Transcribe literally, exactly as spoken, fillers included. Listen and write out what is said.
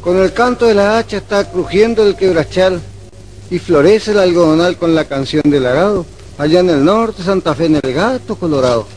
Con el canto de la hacha está crujiendo el quebrachal y florece el algodonal con la canción del arado. Allá en el norte, Santa Fe en el Gato Colorado.